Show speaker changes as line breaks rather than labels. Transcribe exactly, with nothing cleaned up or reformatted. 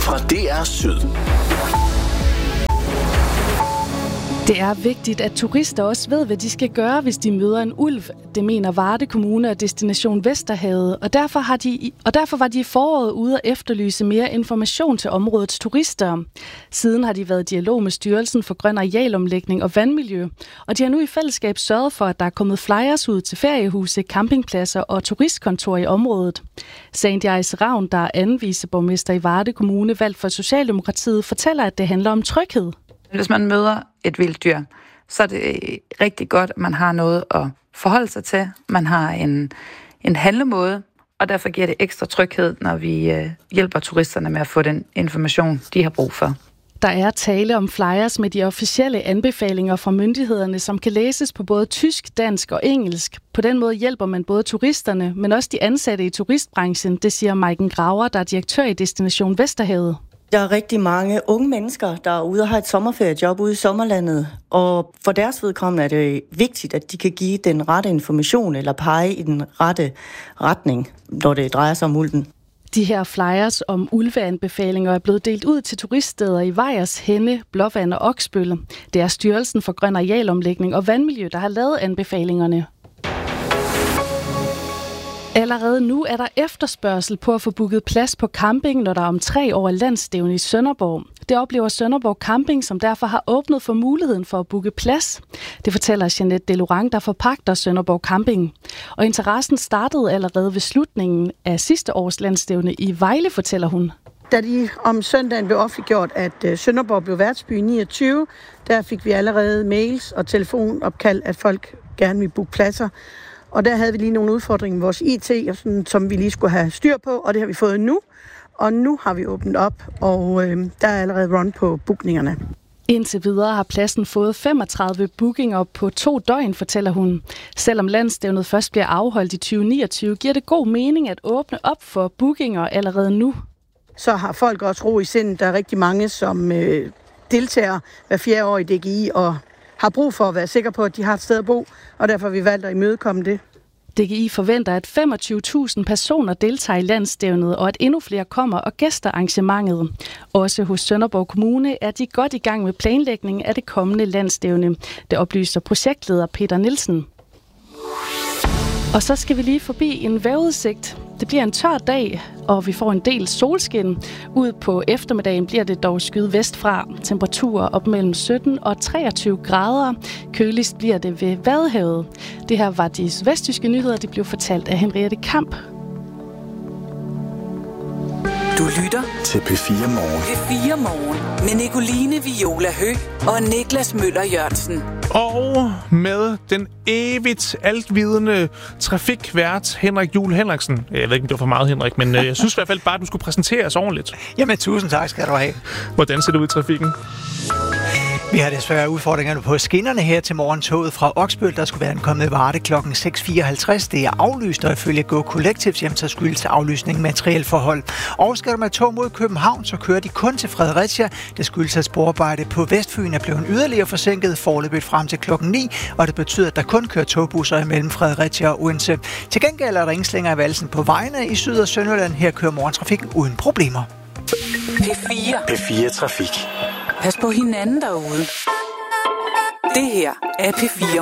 fra D R Syd.
Det er vigtigt, at turister også ved, hvad de skal gøre, hvis de møder en ulv. Det mener Varde Kommune og Destination Vesterhavet, og derfor, har de, og derfor var de i foråret ude at efterlyse mere information til områdets turister. Siden har de været i dialog med Styrelsen for Grøn Arealomlægning og Vandmiljø, og de har nu i fællesskab sørget for, at der er kommet flyers ud til feriehuse, campingpladser og turistkontor i området. Sandt Ravn, der er anden viceborgmester i Varde Kommune, valgt for Socialdemokratiet, fortæller, at det handler om tryghed.
Hvis man møder et vildt dyr, så er det rigtig godt, at man har noget at forholde sig til. Man har en, en handlemåde, og derfor giver det ekstra tryghed, når vi øh, hjælper turisterne med at få den information, de har brug for.
Der er tale om flyers med de officielle anbefalinger fra myndighederne, som kan læses på både tysk, dansk og engelsk. På den måde hjælper man både turisterne, men også de ansatte i turistbranchen, det siger Maiken Graver, der er direktør i Destination Vesterhavet.
Der er rigtig mange unge mennesker, der er ude og har et sommerferiejob ude i sommerlandet, og for deres vedkommende er det vigtigt, at de kan give den rette information eller pege i den rette retning, når det drejer sig om ulven.
De her flyers om ulveanbefalinger er blevet delt ud til turiststeder i Vejers, Henne, Blåvand og Oksbølle. Det er Styrelsen for Grøn Arealomlægning og Vandmiljø, der har lavet anbefalingerne. Allerede nu er der efterspørgsel på at få booket plads på camping, når der om tre år er landsstævne i Sønderborg. Det oplever Sønderborg Camping, som derfor har åbnet for muligheden for at booke plads. Det fortæller Jeanette Delorang, der forpagter Sønderborg Camping. Og interessen startede allerede ved slutningen af sidste års landsstævne i Vejle, fortæller hun.
Da de om søndagen blev offentliggjort, at Sønderborg blev værtsby i niogtyve, der fik vi allerede mails og telefonopkald, at folk gerne ville booke pladser. Og der havde vi lige nogle udfordringer med vores I T, som vi lige skulle have styr på, og det har vi fået nu. Og nu har vi åbnet op, og øh, der er allerede run på bookningerne.
Indtil videre har pladsen fået femogtredive bookinger på to døgn, fortæller hun. Selvom landsstævnet først bliver afholdt i tyve niogtyve, giver det god mening at åbne op for bookinger allerede nu.
Så har folk også ro i sindet. Der er rigtig mange, som øh, deltager hver fjerde år i D G I og har brug for at være sikker på, at de har et sted at bo, og derfor har vi valgt at imødekomme det.
D G I forventer, at femogtyve tusind personer deltager i landsstævnet, og at endnu flere kommer og gæster arrangementet. Også hos Sønderborg Kommune er de godt i gang med planlægning af det kommende landsstævne. Det oplyser projektleder Peter Nielsen. Og så skal vi lige forbi en vejrudsigt. Det bliver en tør dag, og vi får en del solskin. Ud på eftermiddagen bliver det dog skyet vestfra. Temperaturer op mellem sytten og treogtyve grader. Køligst bliver det ved Vadehavet. Det her var de vestjyske nyheder, de blev fortalt af Henriette Kamp.
Du lytter
til P fire Morgen.
P fire Morgen med Nicoline Viola Høgh og Niklas Møller Jørgensen.
Og med den evigt altvidende trafikvært Henrik Juhl Henriksen. Jeg ved ikke, om det var for meget, Henrik, men jeg synes i hvert fald bare, at du skulle præsenteres ordentligt.
Jamen, tusind tak skal du have.
Hvordan ser det ud i trafikken?
Vi har desværre udfordringerne på skinnerne her til morgentoget fra Oksbøl, der skulle være ankommet i Varde klokken seks fireoghalvtreds. Det er aflyst, og ifølge Go Collectives hjem, så skyldes aflysning materielle forhold. Og skal du med tog mod København, så kører de kun til Fredericia. Det skyldes, at sporarbejde på Vestfyn er blevet yderligere forsinket, foreløbigt frem til klokken ni, og det betyder, at der kun kører togbusser imellem Fredericia og Odense. Til gengæld er der ingen slinger i valsen på vejene i Syd- og Sønderjylland. Her kører morgentrafikken uden problemer.
P fire.
P fire Trafik.
Pas på hinanden derude. Det her er P fire